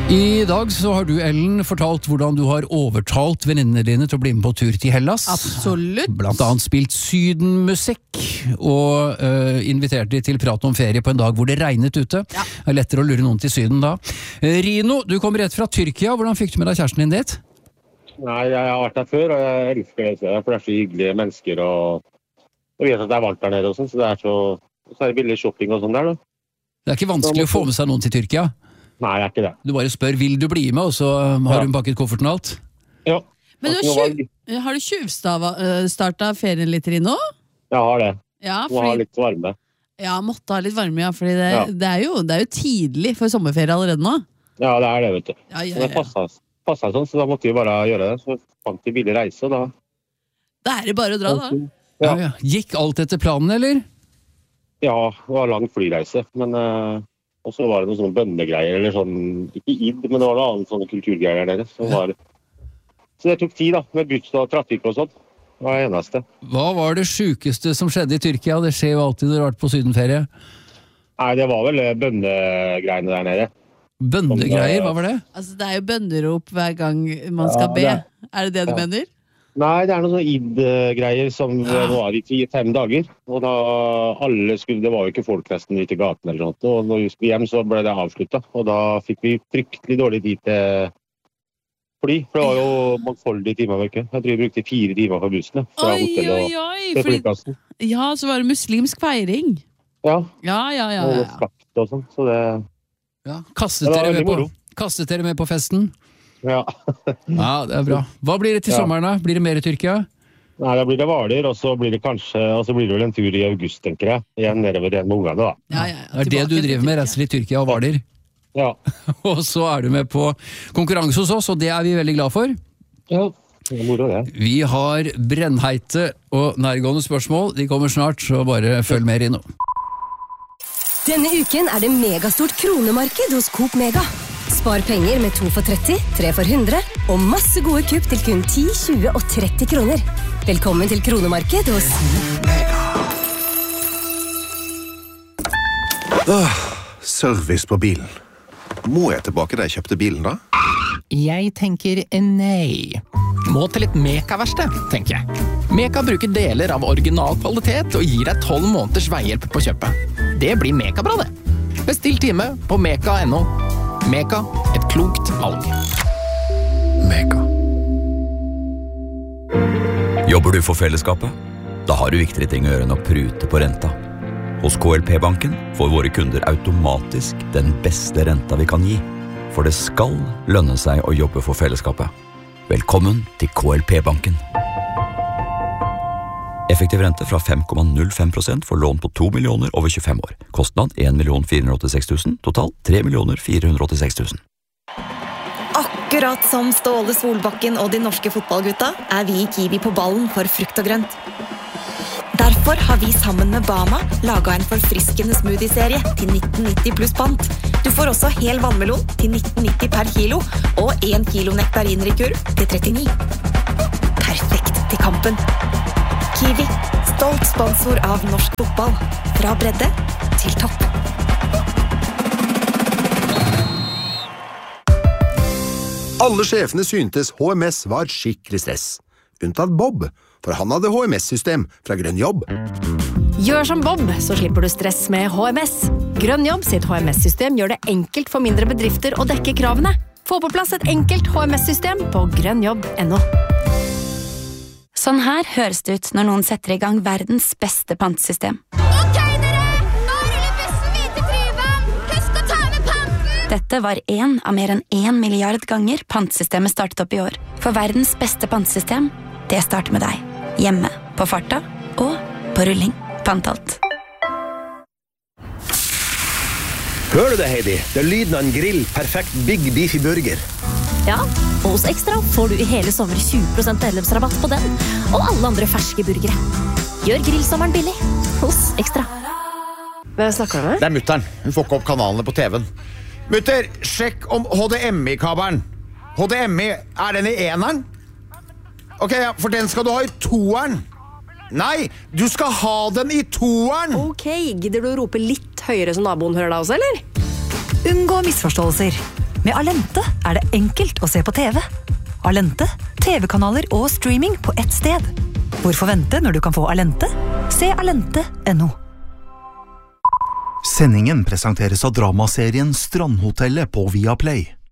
I dag så har du, Ellen, fortalt hvordan du har overtalt venninnene dine til å bli med på tur til Hellas. Absolutt. Blant annet spilt sydenmusikk og invitert de til prat om ferie på en dag hvor det regnet ute. Det er lettere å lure noen til syden da. Rino, du kommer rett fra Tyrkia. Hvordan fikk du med deg kjæresten din dit? Nei, jeg har vært der før, og jeg elsker det, for det er så hyggelige mennesker, og jeg vet at det er varmt der nede og sånn, så det er så billig shopping og sånn der, da. Det er ikke vanskelig å få med seg noen til Tyrkia? Nei, det er ikke det. Du bare spør, vil du bli med, og så har hun pakket kofferten og alt? Ja. Men har du tjuvstartet ferien litt, Rino? Jeg har det. Ja, Må ha litt varme. Ja, måtte ha litt varme, ja, fordi det er jo tidlig for sommerferie allerede nå. Ja, det er det, vet du. Ja. Det passet sånn, så da måtte vi bare gjøre det. Så fant vi billig reise, og da... Da er det bare å dra, da. Ja. Gikk alt etter planen, eller? Ja, det var lang flyreise, men... Og så var det noen sånne bønnegreier, eller sånn, ikke id, men det var noen annen sånne kulturgreier der nede. Så det tok tid da, med buss og trafikk og sånt. Det var det eneste. Hva var det sykeste som skjedde i Tyrkia? Det skjer jo alltid når du har vært på sydenferie. Nei, det var vel bønnegreiene der nede. Bønnegreier, hva var det? Altså, det er jo bønnerop hver gang man skal be. Er det det du mener? Nei, det er noen sånne id-greier som var i 5 dager. Og da det var jo ikke folk nesten ute i gaten eller sånt. Og når vi skulle hjem så ble det avsluttet. Og da fikk vi fryktelig dårlig tid til fly. For det var jo mangfoldige timer, vet du. Jeg tror vi brukte 4 timer på bussen fra hotellet og til flyplassen. Ja, så var det muslimsk feiring. Ja. Og slakt og sånn, så det... Ja, kastet dere med på festen? Ja. Ja, det er bra. Hva blir det til sommeren da? Blir det mer i Tyrkia? Nei, da blir det Hvaler, og så blir det vel en tur i august, tenker jeg. Igjen nedover igjen med ungene, da. Det er det du driver med, reiser i Tyrkia og Hvaler. Ja. Og så er du med på konkurranse hos oss, og det er vi veldig glad for. Ja, det er moro det. Vi har brennheite og nærgående spørsmål. De kommer snart, så bare følg med inn nå. Denne uken er det megastort kronemarked hos Coop Mega. Spar penger med 2 for 30, 3 for 100 og masse gode kupp til kun 10, 20 og 30 kroner. Velkommen til kronemarked hos Service på bilen. Må jeg tilbake da jeg kjøpte bilen da? Jeg tenker nei. Må til et Meka-verksted, tenker jeg. Meka bruker deler av original kvalitet og gir deg 12 måneders veihjelp på kjøpet. Det blir Meka-bra det. Bestill time på meka.no. Meka, et klokt valg. Meka. Jobber du for fellesskapet? Da har du viktigere ting å gjøre enn å prute på renta. Hos KLP-banken får våre kunder automatisk den beste renta vi kan gi. For det skal lønne seg å jobbe for fellesskapet. Velkommen til KLP-banken. Effektiv rente fra 5,05% for lån på 2 millioner over 25 år. Kostnad 1 486 000, total 3 486 000. Akkurat som Ståle Solbakken og de norske fotballgutta er vi i Kiwi på ballen for frukt og grønt. Derfor har vi sammen med Bama laget en forfriskende smoothie-serie til 1990 pluss pant. Du får også hel vannmelon til 1990 per kilo, og 1 kilo nektariner i kurv til 39. Perfekt til kampen. Kiwi, stolt sponsor av norsk fotball. Fra bredde til topp. Alle sjefene syntes HMS var skikkelig stress. Unntatt Bob, for han hadde HMS-system fra Grønn Jobb. Gjør som Bob, så slipper du stress med HMS. Grønn Jobb sitt HMS-system gjør det enkelt for mindre bedrifter å dekke kravene. Få på plass et enkelt HMS-system på grønnjobb.no. Sånn her høres det ut når noen setter i gang verdens beste pantesystem. Ok, dere! Nå ruller bussen videre til Tryvann! Husk å ta med panten! Dette var en av mer enn 1 milliard ganger pantesystemet startet opp i år. For verdens beste pantesystem, det starter med deg. Hjemme, på farta og på rulling. Pantalt. Hører du det, Heidi? Det er lyden av en grill. Perfekt Big Beefy Burger. Ja, og hos Extra får du i hele sommer 20% medlemsrabatt på den, og alle andre ferske burgere. Gjør grillsommeren billig hos Extra. Hvem snakker du med? Det er mutteren. Hun får ikke opp kanalene på TV-en. Mutter, sjekk om HDMI-kabelen. HDMI, er den i eneren? Ok, ja, for den skal du ha i toeren. Nei, du skal ha den i toeren. Ok, gidder du å rope litt høyere så naboen hører deg også, eller? Unngå misforståelser. Med Alente er det enkelt å se på TV. Alente, TV-kanaler og streaming på ett sted. Hvorfor vente når du kan få Alente? Se alente.no. Sendingen presenteres av dramaserien Strandhotellet på Viaplay.